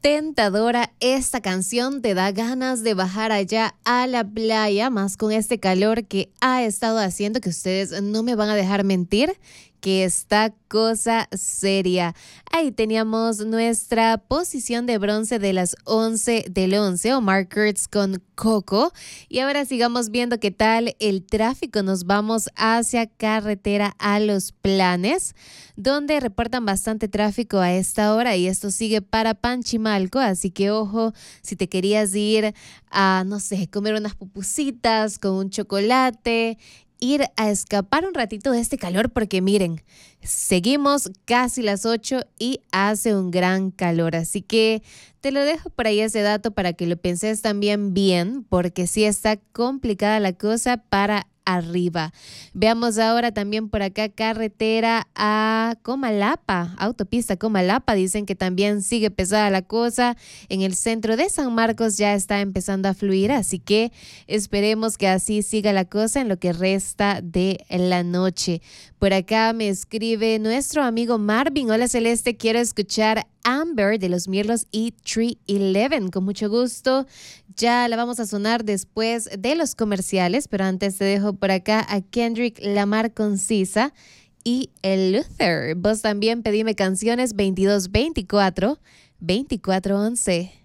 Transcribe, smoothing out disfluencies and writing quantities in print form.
tentadora esta canción, te da ganas de bajar allá a la playa, más con este calor que ha estado haciendo, que ustedes no me van a dejar mentir, que está cosa seria. Ahí teníamos nuestra posición de bronce de las 11 del 11, Omar Kurtz con Coco. Y ahora sigamos viendo qué tal el tráfico. Nos vamos hacia carretera a Los Planes, donde reportan bastante tráfico a esta hora, y esto sigue para Panchimalco, así que ojo, si te querías ir a, no sé, comer unas pupusitas con un chocolate, ir a escapar un ratito de este calor, porque miren, seguimos casi las 8 y hace un gran calor, así que te lo dejo por ahí ese dato para que lo penses también bien, porque sí está complicada la cosa para arriba. Veamos ahora también por acá carretera a Comalapa, autopista Comalapa, dicen que también sigue pesada la cosa. En el centro de San Marcos ya está empezando a fluir, así que esperemos que así siga la cosa en lo que resta de la noche. Por acá me escribe nuestro amigo Marvin: hola Celeste, quiero escuchar Amber de Los Mirlos y 311. Con mucho gusto, ya la vamos a sonar después de los comerciales, pero antes te dejo por acá a Kendrick Lamar con Sisa y el Luther. Vos también pedime canciones 2224 2411.